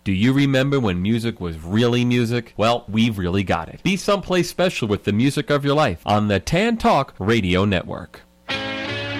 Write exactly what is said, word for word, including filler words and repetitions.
Do you remember when music was really music? Well, we've really got it. Be someplace special with the music of your life on the Tan Talk Radio Network.